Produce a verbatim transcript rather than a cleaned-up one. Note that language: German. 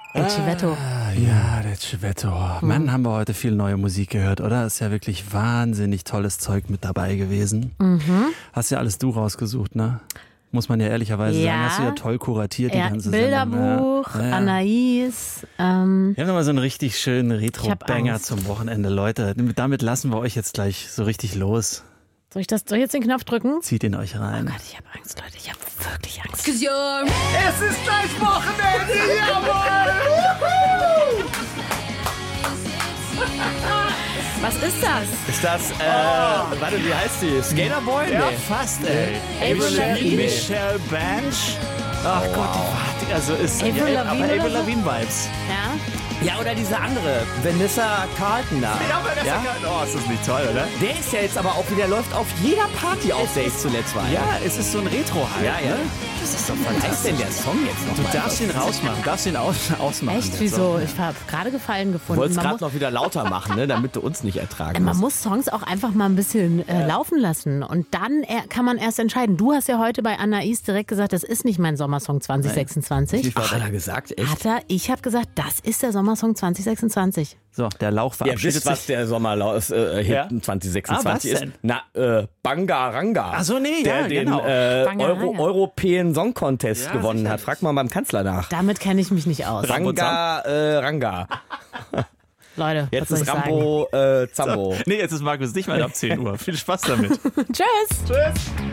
El Civetto. Ah, ja, der Civetto. Hm. Mann, haben wir heute viel neue Musik gehört, oder? Ist ja wirklich wahnsinnig tolles Zeug mit dabei gewesen. Mhm. Hast ja alles du rausgesucht, ne? Muss man ja ehrlicherweise ja. sagen. Hast du ja toll kuratiert, die ja, ganze Bilderbuch, Sendung. Ja. Ja. Anais. Ähm, wir haben nochmal so einen richtig schönen Retro-Banger zum Wochenende. Leute, damit lassen wir euch jetzt gleich so richtig los. Soll ich, das, soll ich jetzt den Knopf drücken? Zieht ihn euch rein. Oh Gott, ich habe Angst, Leute. Ich habe wirklich Angst. Es ist gleich Wochenende, jawohl! Was ist das? Ist das, äh, oh. warte, wie heißt die? Skaterboy? Ja, nee. fast, ey. Avril Lavigne. Michelle Branch. Ach oh. Gott, die war, also ist Avril ja, Lavigne aber Avril oder so? Lavigne Vibes. Ja. Ja, oder diese andere, Vanessa Carlton da. Ja, Vanessa ja? Carlton. Oh, ist das nicht toll, oder? Der ist ja jetzt aber auch wieder, läuft auf jeder Party auf, der ich zuletzt war. Ja, es ist so ein Retro-Hype. Ja, ja. Ne? Das ist doch Was fantastisch. heißt denn der Song jetzt noch? Du darfst ihn rausmachen, du darfst ihn aus, ausmachen. Echt? Wieso? Ich habe gerade Gefallen gefunden. Du wolltest Man gerade muss- noch wieder lauter machen, ne, damit du uns nicht ertragen Man musst. muss Songs auch einfach mal ein bisschen äh, laufen lassen und dann er, kann man erst entscheiden. Du hast ja heute bei Anais direkt gesagt, das ist nicht mein Sommersong zwanzig sechsundzwanzig. Ach, hat er gesagt? Echt? Hat er? Ich habe gesagt, das ist der Sommersong zwanzig sechsundzwanzig. So, der Lauch Ihr verabschiedet wisst, was sich. der Sommerlauf äh, Ja? zwanzig sechsundzwanzig Ah, was ist? denn? Na, äh, Bangaranga. Ach so, nee, der ja, den genau. äh, Bangaranga. Euro, European Song Contest Ja, gewonnen hat. sicherlich. Frag mal beim Kanzler nach. Damit kenne ich mich nicht aus. Ranga, äh, Ranga. Leute, was Jetzt soll ist ich sagen? Rambo, äh, Zambo. Nee, jetzt ist Markus Dichmann ab zehn Uhr. Viel Spaß damit. Tschüss. Tschüss.